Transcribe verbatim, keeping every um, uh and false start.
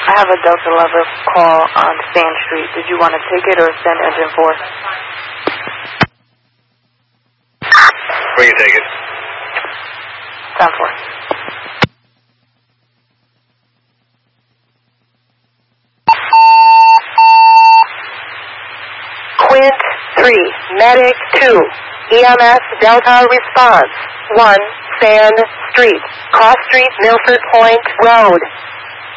I have a Delta Lover call on Sand Street. Did you want to take it or send engine four? We can take it. Sound four. Quint three, Medic two, E M S Delta response, one, Sand Street, Cross Street, Milford Point Road.